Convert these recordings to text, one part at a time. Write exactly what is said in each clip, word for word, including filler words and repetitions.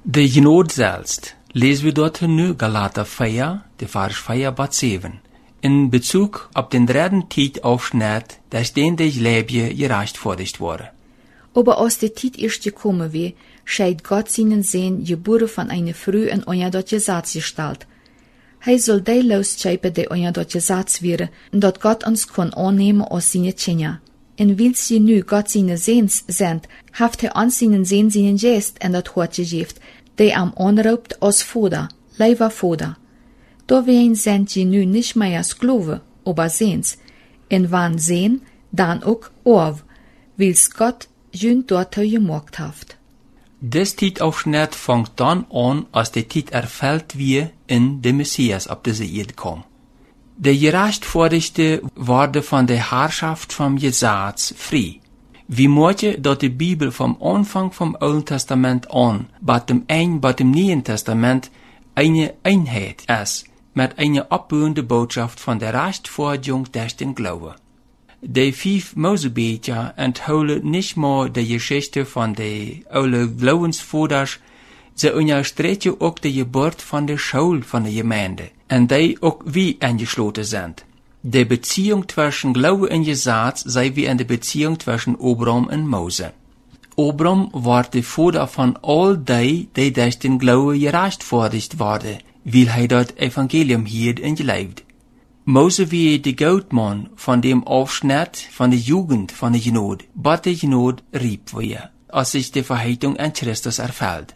De genood zelfs, lezen we dort nu Galater vier, de vers vier bat zeven. In Bezug op den dritten Tietaufschnitt, da stehen die Lebje gerechtfertigt worden. Aber als die Tiet erst gekommen war, scheid Gott seinen Sehn geboren von einer Früh in euer dort Gesetz gestalt. Hij soll die losschepen die euer dort Gesetz wäre, dat Gott uns kon annehmen als seine Kinder. En weil sie nu Gott seine Sehns sind, haft hij uns seinen Sehn seinen Geest en dat Hort gegeft, die am anraubt als Vater, leider Vater. Da wen sind sie nu nicht mehr Sklave, aber Sehns, en wann sehen, dann auch auf, weil's Gott jün dort gemacht haft. Des Tietaufschnitt fängt dann an, als die Tiet erfüllt wie in de Messias op deze Erde kom. De gerechtfertigte worden van de Herrschaft vom Gesetz frei. Wie moetje dat de Bibel vom Anfang vom Alten Testament an, bat dem Ein, bat dem Neuen Testament, eine Einheit ist, mit einer abhörende Botschaft von der Rechtfertigung durch den Glauben. Die fünf Mosebücher enthalten nicht nur die Geschichte von den alten Glaubensvaders, sie unterstreichen auch die Geburt von der Schule von der Gemeinde, und die auch wie eingeschlossen sind. Die Beziehung zwischen Glaube und Gesetz sei wie eine Beziehung zwischen Abraham und Mose. Abraham war der Vater von all die, die durch den Glaube gerechtfertigt waren, weil er das Evangelium hielt und gelebt. Mose wie de Goudmann von dem Aufschnitt von der Jugend von der Genod, bat der Genod rieb wir, als sich die Verheißung an Christus erfüllt.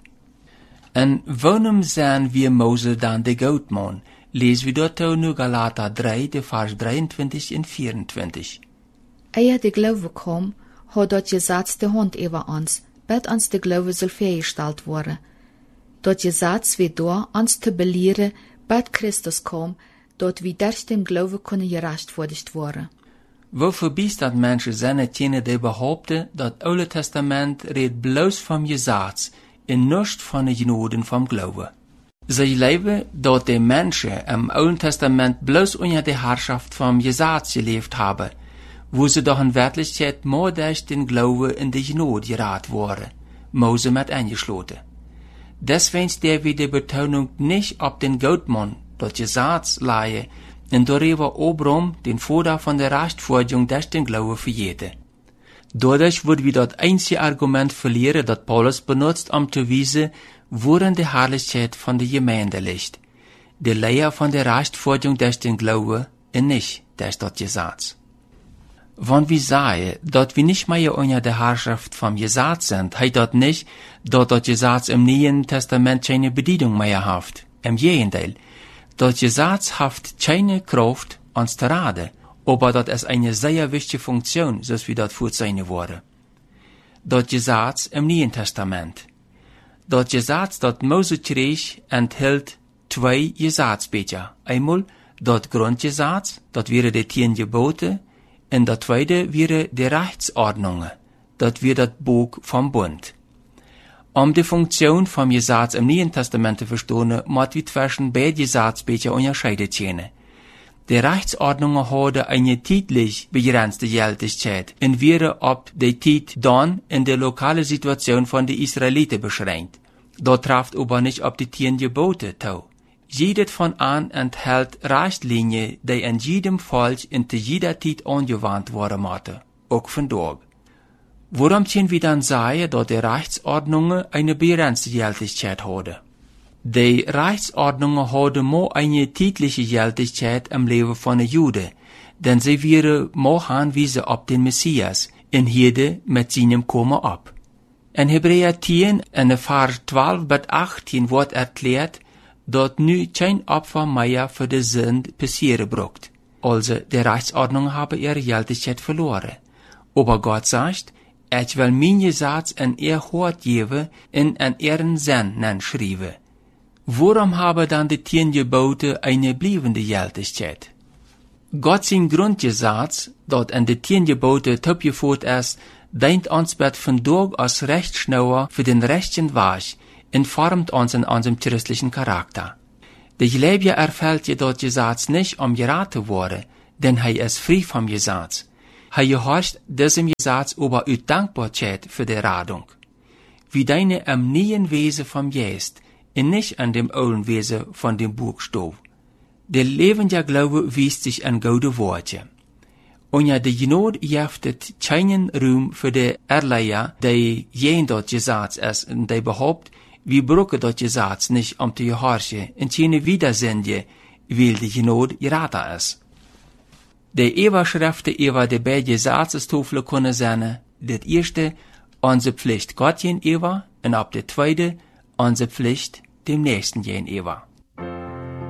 Und warum sehen wir Mose dann de Goudmann? Lesen wir dort nu Galater drei, de Vers drieëntwintig en vierentwintig. Eer de Glaube kom, hat dat Gesetz de Hand über uns, bet uns de Glaube soll fähiggestellt worden. Dat Gesetz wird da uns te belehren, bet Christus kom, dat wie durch dem Glaube kunnen gerechtfertigt worden. Wofür bist dat Menschen zijn jene die behaupten, dat Oude Testament redt bloos vom Gesetz en nicht von de Genoden vom Glaube. Sie leben, dat die Menschen im Alten Testament bloos unter der Herrschaft vom Gesetz gelebt haben, wo sie doch in Wirklichkeit mehr durch den Glaube in die Genod geraten worden, Mose mit eingeschlossen. Deswegen der wir die Betonung nicht auf den Goudmann, das Gesetz leihe, und darüber Abraham, den Vater von der Rechtfertigung durch den Glaube verjährte. Dadurch wird wir das einzige Argument verlieren, das Paulus benutzt, um zu wiesen, worin die Herrlichkeit von der Gemeinde liegt. Die Lehre von der Rechtfertigung durch den Glaube und nicht durch das Gesetz. Wenn wir sagen, dass wir nicht mehr unter der Herrschaft vom Gesetz sind, heißt das nicht, dass das Gesetz im Neuen Testament keine Bedeutung mehr hat. Im Gegenteil, das Gesetz hat keine Kraft, uns zu raten, aber das ist eine sehr wichtige Funktion, so wie das vorgesehen wurde. Das Gesetz im Neuen Testament. Das Gesetz, das Mose krieg, enthält zwei Gesetzbücher. Einmal das Grundgesetz, das wäre die zehn Gebote, und das zweite wäre die Rechtsordnungen, das wäre das Buch vom Bund. Um die Funktion vom Gesetz im Neuen Testament zu verstehen, muss wir zwischen beiden Gesetzbüchern unterscheiden können. Die Rechtsordnungen haben eine zeitlich begrenzte Gültigkeit und wären ob die Zeit dann in der lokalen Situation von den Israeliten beschränkt. Das trifft aber nicht auf die zehn Gebote zu. Jedes von an enthält Richtlinien, die in jedem Fall in jeder Zeit angewandt werden müssen, auch von dort. Warum können wir dann sagen, dass die Rechtsordnungen eine begrenzte Gültigkeit haben? Die Rechtsordnungen haben nur eine zeitliche Gültigkeit im Leben von den Juden, denn sie wären nur Hinweise auf den Messias, in Herde mit seinem Kommen ab. In Hebräer zehn, in Vers zwölf bis achtzehn wird erklärt, dass nu kein Opfer mehr für die Sünde passieren braucht. Also, die Rechtsordnungen haben ihre Gültigkeit verloren. Aber Gott sagt, ich will mein Gesetz in ihr Hort geben und in ihren Sinn schreiben. Warum haben dann die zehn Gebote eine bleibende Gültigkeit? Gott sein Grundgesetz, das in die zehn Gebote abgeführt ist, dient uns bet von Tag als Rechtsschnauer für den rechten Weg und formt uns in unserem christlichen Charakter. Der Gläubige erfällt jedoch Gesetz nicht, um geraten zu werden, denn er ist frei vom Gesetz. Er gehorcht diesem Gesetz aber aus Dankbarkeit für die Radung. wie deine am neuen Wesen vom Geist, und nicht an dem alten Wesen von dem Buchstaben. Der lebende Glaube wiest sich an gute Worte. Und ja, die Genode jaftet keinen Ruhm für die Erleier, die jen dort gesagt ist, und die behaupt, wie brauchen dort gesagt nicht um zu gehorchen, und keine Widersende, weil die Genode geraten ist. Die Ewa-Schriften über die beiden Gesetzestafel können sein, das erste, unsere Pflicht Gott gen Ewa, und ab der zweite, unsere Pflicht dem Nächsten gen Ewa.